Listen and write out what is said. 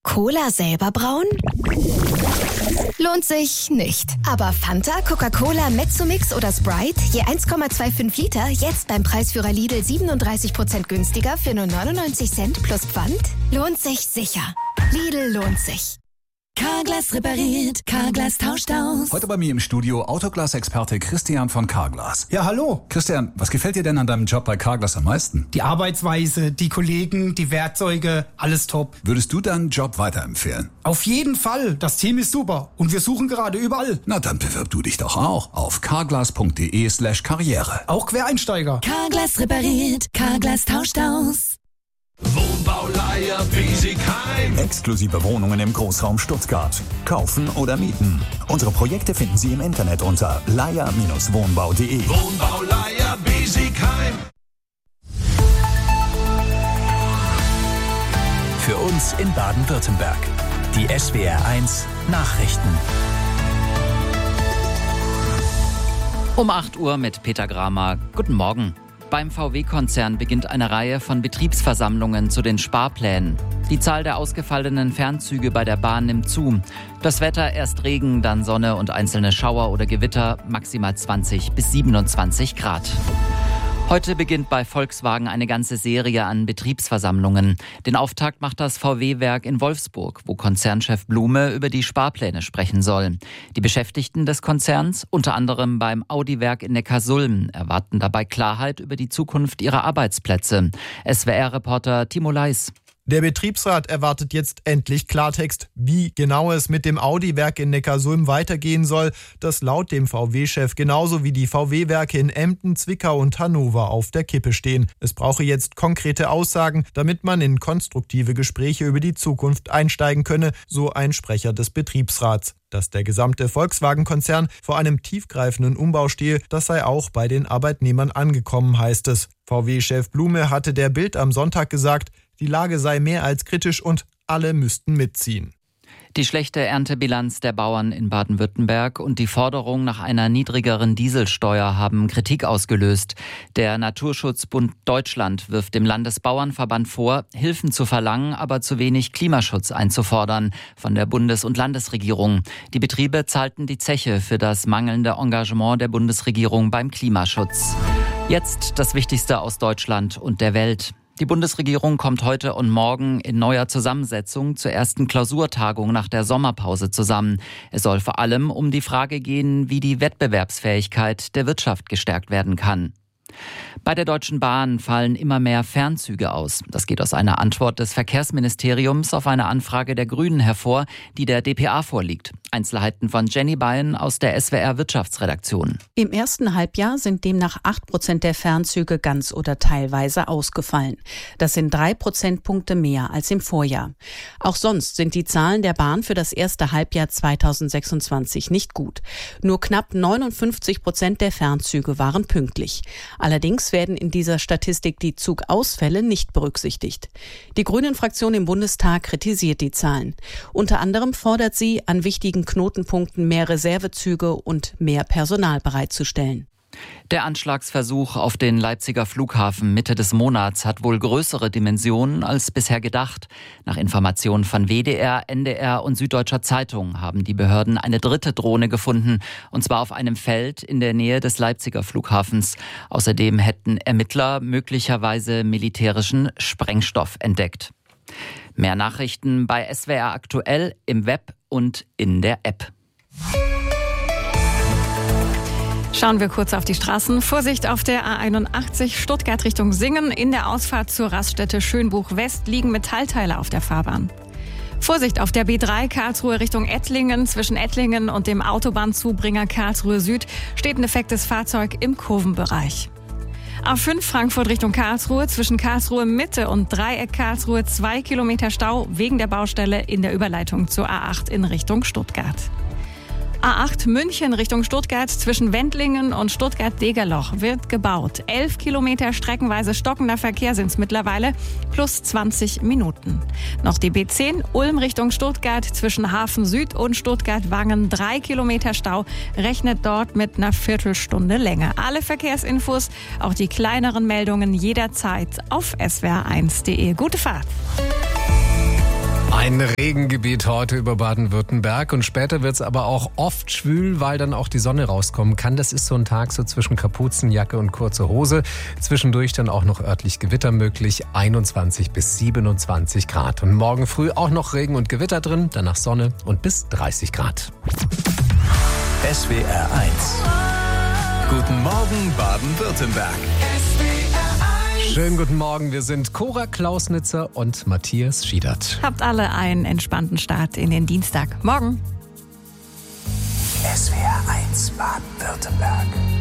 Cola selber brauen? Lohnt sich nicht. Aber Fanta, Coca-Cola, Mezzomix oder Sprite, je 1,25 Liter, jetzt beim Preisführer Lidl 37% günstiger für nur 99 Cent plus Pfand? Lohnt sich sicher. Lidl lohnt sich. Carglass repariert, Carglass tauscht aus. Heute bei mir im Studio Autoglas-Experte Christian von Carglass. Ja, hallo. Christian, was gefällt dir denn an deinem Job bei Carglass am meisten? Die Arbeitsweise, die Kollegen, die Werkzeuge, alles top. Würdest du deinen Job weiterempfehlen? Auf jeden Fall. Das Team ist super und wir suchen gerade überall. Na, dann bewirb du dich doch auch auf carglass.de/karriere. Auch Quereinsteiger. Carglass repariert, Carglass tauscht aus. Wohnbauleiher Biesigheim. Exklusive Wohnungen im Großraum Stuttgart. Kaufen oder mieten. Unsere Projekte finden Sie im Internet unter leier-wohnbau.de. Wohnbauleiher Biesigheim. Für uns in Baden-Württemberg. Die SWR1 Nachrichten. Um 8 Uhr mit Peter Gramer. Guten Morgen. Beim VW-Konzern beginnt eine Reihe von Betriebsversammlungen zu den Sparplänen. Die Zahl der ausgefallenen Fernzüge bei der Bahn nimmt zu. Das Wetter, erst Regen, dann Sonne und einzelne Schauer oder Gewitter, maximal 20 bis 27 Grad. Heute beginnt bei Volkswagen eine ganze Serie an Betriebsversammlungen. Den Auftakt macht das VW-Werk in Wolfsburg, wo Konzernchef Blume über die Sparpläne sprechen soll. Die Beschäftigten des Konzerns, unter anderem beim Audi-Werk in Neckarsulm, erwarten dabei Klarheit über die Zukunft ihrer Arbeitsplätze. SWR-Reporter Timo Leis. Der Betriebsrat erwartet jetzt endlich Klartext, wie genau es mit dem Audi-Werk in Neckarsulm weitergehen soll, das laut dem VW-Chef genauso wie die VW-Werke in Emden, Zwickau und Hannover auf der Kippe stehen. Es brauche jetzt konkrete Aussagen, damit man in konstruktive Gespräche über die Zukunft einsteigen könne, so ein Sprecher des Betriebsrats. Dass der gesamte Volkswagen-Konzern vor einem tiefgreifenden Umbau stehe, das sei auch bei den Arbeitnehmern angekommen, heißt es. VW-Chef Blume hatte der Bild am Sonntag gesagt, die Lage sei mehr als kritisch und alle müssten mitziehen. Die schlechte Erntebilanz der Bauern in Baden-Württemberg und die Forderung nach einer niedrigeren Dieselsteuer haben Kritik ausgelöst. Der Naturschutzbund Deutschland wirft dem Landesbauernverband vor, Hilfen zu verlangen, aber zu wenig Klimaschutz einzufordern von der Bundes- und Landesregierung. Die Betriebe zahlten die Zeche für das mangelnde Engagement der Bundesregierung beim Klimaschutz. Jetzt das Wichtigste aus Deutschland und der Welt. Die Bundesregierung kommt heute und morgen in neuer Zusammensetzung zur ersten Klausurtagung nach der Sommerpause zusammen. Es soll vor allem um die Frage gehen, wie die Wettbewerbsfähigkeit der Wirtschaft gestärkt werden kann. Bei der Deutschen Bahn fallen immer mehr Fernzüge aus. Das geht aus einer Antwort des Verkehrsministeriums auf eine Anfrage der Grünen hervor, die der dpa vorliegt. Einzelheiten von Jenny Beyen aus der SWR Wirtschaftsredaktion. Im ersten Halbjahr sind demnach 8% der Fernzüge ganz oder teilweise ausgefallen. Das sind 3 Prozentpunkte mehr als im Vorjahr. Auch sonst sind die Zahlen der Bahn für das erste Halbjahr 2026 nicht gut. Nur knapp 59% der Fernzüge waren pünktlich. Allerdings werden in dieser Statistik die Zugausfälle nicht berücksichtigt. Die Grünen-Fraktion im Bundestag kritisiert die Zahlen. Unter anderem fordert sie, an wichtigen Knotenpunkten mehr Reservezüge und mehr Personal bereitzustellen. Der Anschlagsversuch auf den Leipziger Flughafen Mitte des Monats hat wohl größere Dimensionen als bisher gedacht. Nach Informationen von WDR, NDR und Süddeutscher Zeitung haben die Behörden eine dritte Drohne gefunden, und zwar auf einem Feld in der Nähe des Leipziger Flughafens. Außerdem hätten Ermittler möglicherweise militärischen Sprengstoff entdeckt. Mehr Nachrichten bei SWR aktuell im Web und in der App. Schauen wir kurz auf die Straßen. Vorsicht auf der A81 Stuttgart Richtung Singen. In der Ausfahrt zur Raststätte Schönbuch West liegen Metallteile auf der Fahrbahn. Vorsicht auf der B3 Karlsruhe Richtung Ettlingen. Zwischen Ettlingen und dem Autobahnzubringer Karlsruhe Süd steht ein defektes Fahrzeug im Kurvenbereich. A5 Frankfurt Richtung Karlsruhe. Zwischen Karlsruhe Mitte und Dreieck Karlsruhe 2 Kilometer Stau wegen der Baustelle in der Überleitung zur A8 in Richtung Stuttgart. A8 München Richtung Stuttgart, zwischen Wendlingen und Stuttgart-Degerloch wird gebaut. 11 Kilometer streckenweise stockender Verkehr sind es mittlerweile, plus 20 Minuten. Noch die B10 Ulm Richtung Stuttgart, zwischen Hafen Süd und Stuttgart-Wangen 3 Kilometer Stau, rechnet dort mit einer Viertelstunde länger. Alle Verkehrsinfos, auch die kleineren Meldungen jederzeit auf swr1.de. Gute Fahrt! Ein Regengebiet heute über Baden-Württemberg und später wird es aber auch oft schwül, weil dann auch die Sonne rauskommen kann. Das ist so ein Tag so zwischen Kapuzenjacke und kurze Hose. Zwischendurch dann auch noch örtlich Gewitter möglich, 21 bis 27 Grad. Und morgen früh auch noch Regen und Gewitter drin, danach Sonne und bis 30 Grad. SWR 1. Guten Morgen Baden-Württemberg. Schönen guten Morgen, wir sind Cora Klausnitzer und Matthias Schiedert. Habt alle einen entspannten Start in den Dienstag. Morgen. SWR 1 Baden-Württemberg.